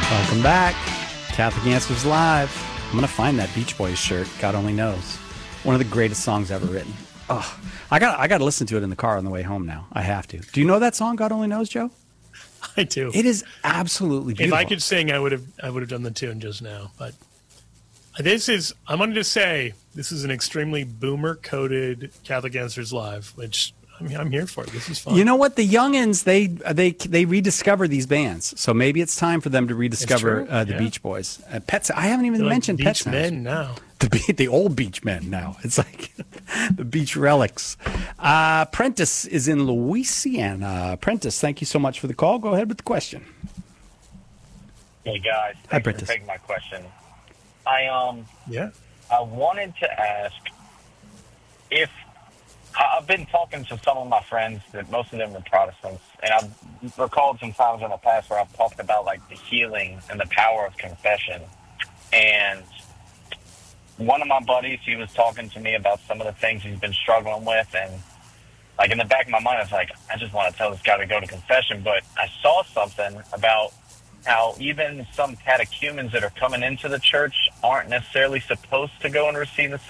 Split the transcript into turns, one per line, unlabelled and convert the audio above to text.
Welcome back. Catholic Answers Live. I'm going to find that Beach Boys shirt. God only knows. One of the greatest songs ever written. Oh, I got to listen to it in the car on the way home now. I have to. Do you know that song, God Only Knows, Joe?
I do.
It is absolutely beautiful.
If I could sing, I would have done the tune just now. But I wanted to say, this is an extremely boomer-coded Catholic Answers Live, which I'm here for. This is fun.
You know what? The youngins, they rediscover these bands. So maybe it's time for them to rediscover the Beach Boys. Pets. I haven't even mentioned Pet Sounds.
Beach Men now.
The old Beach Men now. It's like the Beach Relics. Prentice is in Louisiana. Prentice, thank you so much for the call. Go ahead with the question.
Hey, guys.
Hi,
Thanks
Prentice.
for taking my question. I wanted to ask if I've been talking to some of my friends that most of them are Protestants, and I've recalled some times in the past where I've talked about like the healing and the power of confession. And one of my buddies, he was talking to me about some of the things he's been struggling with, and like in the back of my mind, I was like, I just want to tell this guy to go to confession. But I saw something about how even some catechumens that are coming into the church aren't necessarily supposed to go and receive the